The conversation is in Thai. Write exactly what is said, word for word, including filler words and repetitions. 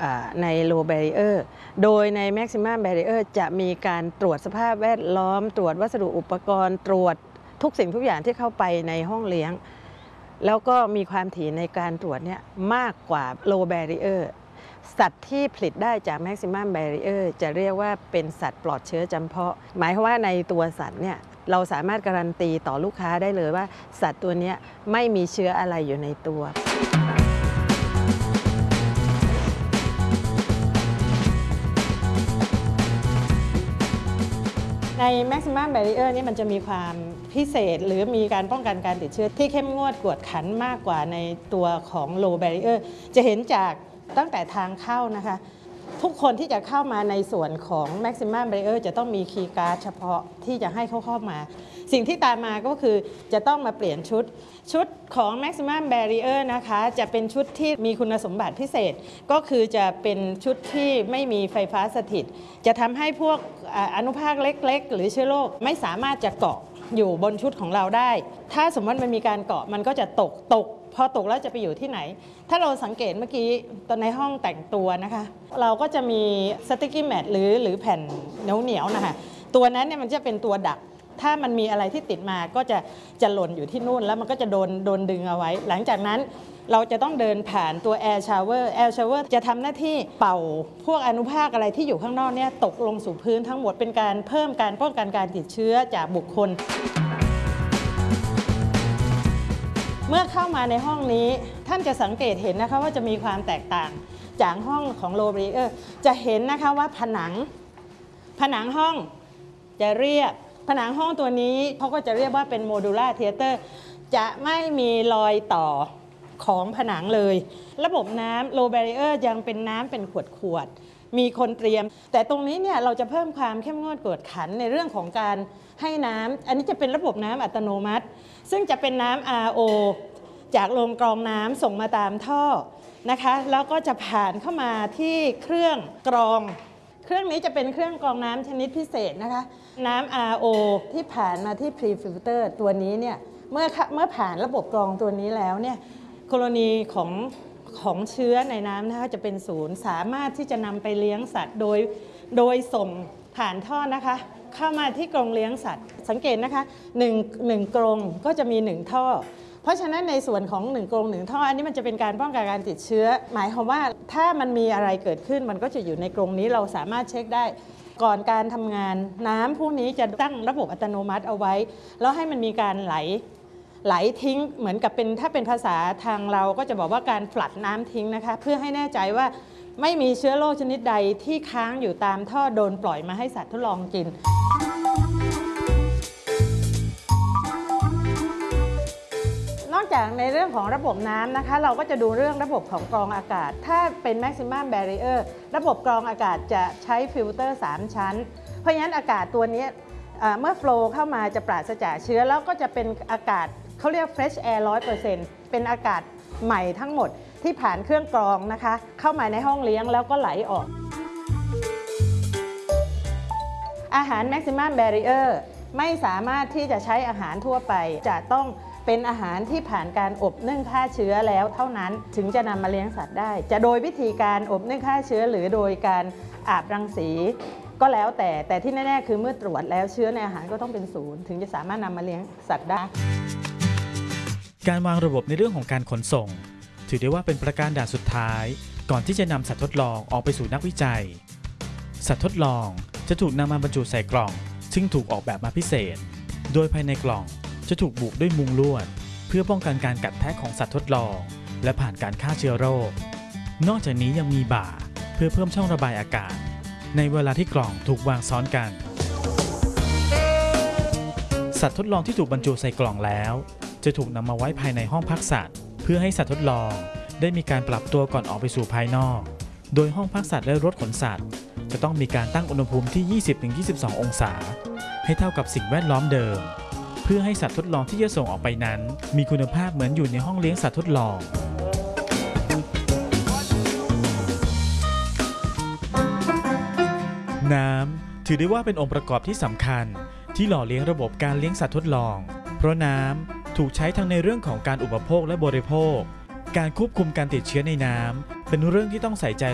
ใน low barrier โดยใน maximum barrier จะมีการตรวจสภาพแวดล้อมตรวจวัสดุอุปกรณ์ตรวจทุกสิ่งทุกอย่างที่เข้าไปในห้องเลี้ยงแล้วก็มีความถี่ในการตรวจเนี่ยมากกว่า low barrier สัตว์ที่ผลิตได้จาก maximum barrier จะเรียกว่าเป็นสัตว์ปลอดเชื้อจำเพาะหมายความว่าในตัวสัตว์เนี่ยเราสามารถการันตีต่อลูกค้าได้เลยว่าสัตว์ตัวนี้ไม่มีเชื้ออะไรอยู่ในตัวใน maximum barrier นี่มันจะมีความพิเศษหรือมีการป้องกันการติดเชื้อที่เข้มงวดกวดขันมากกว่าในตัวของ low barrier จะเห็นจากตั้งแต่ทางเข้านะคะทุกคนที่จะเข้ามาในส่วนของ maximum barrier จะต้องมีคีย์การ์ดเฉพาะที่จะให้เขาเข้ามาสิ่งที่ตามมาก็คือจะต้องมาเปลี่ยนชุดชุดของ maximum barrier นะคะจะเป็นชุดที่มีคุณสมบัติพิเศษก็คือจะเป็นชุดที่ไม่มีไฟฟ้าสถิตจะทำให้พวกอนุภาคเล็กๆหรือเชื้อโรคไม่สามารถจะเกาะอยู่บนชุดของเราได้ถ้าสมมติมันมีการเกาะมันก็จะตกตกพอตกแล้วจะไปอยู่ที่ไหนถ้าเราสังเกตเมื่อกี้ตอนในห้องแต่งตัวนะคะเราก็จะมีสติ๊กกี้แมทหรือหรือแผ่นเหนียวๆนะคะตัวนั้นเนี่ยมันจะเป็นตัวดักถ้ามันมีอะไรที่ติดมาก็จะจะหล่นอยู่ที่นู่นแล้วมันก็จะโดนโดนดึงเอาไว้หลังจากนั้นเราจะต้องเดินผ่านตัว Air Shower Air Shower จะทำหน้าที่เป่าพวกอนุภาคอะไรที่อยู่ข้างนอกเนี่ยตกลงสู่พื้นทั้งหมดเป็นการเพิ่มการป้องกันการติดเชื้อจากบุคคลเมื่อเข้ามาในห้องนี้ท่านจะสังเกตเห็นนะคะว่าจะมีความแตกต่างจากห้องของ low barrier จะเห็นนะคะว่าผนังผนังห้องจะเรียบผนังห้องตัวนี้เขาก็จะเรียกว่าเป็น modular theater จะไม่มีรอยต่อของผนังเลยระบบน้ำ low barrier ยังเป็นน้ำเป็นขวดๆมีคนเตรียมแต่ตรงนี้เนี่ยเราจะเพิ่มความเข้มงวดกวดขันในเรื่องของการให้น้ำอันนี้จะเป็นระบบน้ำอัตโนมัติซึ่งจะเป็นน้ำ อาร์ โอ จากโรงกรองน้ำส่งมาตามท่อนะคะแล้วก็จะผ่านเข้ามาที่เครื่องกรองเครื่องนี้จะเป็นเครื่องกรองน้ำชนิดพิเศษนะคะน้ำ อาร์ โอ ที่ผ่านมาที่ pre-filter ตัวนี้เนี่ยเมื่อเมื่อผ่านระบบกรองตัวนี้แล้วเนี่ยกรณีของของเชื้อในน้ำนะคะจะเป็นศูนย์สามารถที่จะนำไปเลี้ยงสัตว์โดยโดยส่งผ่านท่อนะคะเข้ามาที่กรงเลี้ยงสัตว์สังเกตนะคะหนึ่ง หนึ่งกรงก็จะมีหนึ่งท่อเพราะฉะนั้นในส่วนของหนึ่งกรงหนึ่งท่ออันนี้มันจะเป็นการป้องกันการติดเชื้อหมายความว่าถ้ามันมีอะไรเกิดขึ้นมันก็จะอยู่ในกรงนี้เราสามารถเช็คได้ก่อนการทำงานน้ำพวกนี้จะตั้งระบบอัตโนมัติเอาไว้แล้วให้มันมีการไหลไหลทิ้งเหมือนกับเป็นถ้าเป็นภาษาทางเราก็จะบอกว่าการฟลัดน้ำทิ้งนะคะเพื่อให้แน่ใจว่าไม่มีเชื้อโรคชนิดใดที่ค้างอยู่ตามท่อโดนปล่อยมาให้สัตว์ทดลองกินนอกจากในเรื่องของระบบน้ำนะคะเราก็จะดูเรื่องระบบของกรองอากาศถ้าเป็น maximum barrier ระบบกรองอากาศจะใช้ฟิลเตอร์สามชั้นเพราะฉะนั้นอากาศตัวนี้เมื่อโฟลว์เข้ามาจะปราศจากเชื้อแล้วก็จะเป็นอากาศเขาเรียก fresh air ร้อยเปอร์เซ็นต์ เป็นอากาศใหม่ทั้งหมดที่ผ่านเครื่องกรองนะคะเข้ามาในห้องเลี้ยงแล้วก็ไหลออกอาหาร maximum barrier ไม่สามารถที่จะใช้อาหารทั่วไปจะต้องเป็นอาหารที่ผ่านการอบนึ่งฆ่าเชื้อแล้วเท่านั้นถึงจะนำมาเลี้ยงสัตว์ได้จะโดยวิธีการอบนึ่งฆ่าเชื้อหรือโดยการอาบรังสีก็แล้วแต่แต่ที่แน่ๆคือเมื่อตรวจแล้วเชื้อในอาหารก็ต้องเป็นศูนย์ถึงจะสามารถนำมาเลี้ยงสัตว์ได้การวางระบบในเรื่องของการขนส่งถือได้ว่าเป็นประการด่านสุดท้ายก่อนที่จะนำสัตว์ทดลองออกไปสู่นักวิจัยสัตว์ทดลองจะถูกนำมาบรรจุใส่กล่องซึ่งถูกออกแบบมาพิเศษโดยภายในกล่องจะถูกบุด้วยมุงลวดเพื่อป้องกันการกัดแทะของสัตว์ทดลองและผ่านการฆ่าเชื้อโรคนอกจากนี้ยังมีบ่าเพื่อเพิ่มช่องระบายอากาศในเวลาที่กล่องถูกวางซ้อนกันสัตว์ทดลองที่ถูกบรรจุใส่กล่องแล้วจะถูกนำมาไว้ภายในห้องพักสัตว์เพื่อให้สัตว์ทดลองได้มีการปรับตัวก่อนออกไปสู่ภายนอกโดยห้องพักสัตว์และรถขนสัตว์จะต้องมีการตั้งอุณหภูมิที่ ยี่สิบถึงยี่สิบสอง องศาให้เท่ากับสิ่งแวดล้อมเดิมเพื่อให้สัตว์ทดลองที่จะส่งออกไปนั้นมีคุณภาพเหมือนอยู่ในห้องเลี้ยงสัตว์ทดลองน้ำถือได้ว่าเป็นองค์ประกอบที่สำคัญที่หล่อเลี้ยงระบบการเลี้ยงสัตว์ทดลองเพราะน้ำถูกใช้ทั้งในเรื่องของการอุปโภคและบริโภคการควบคุมการติดเชื้อในน้ำเป็นเรื่องที่ต้องใส่ใจ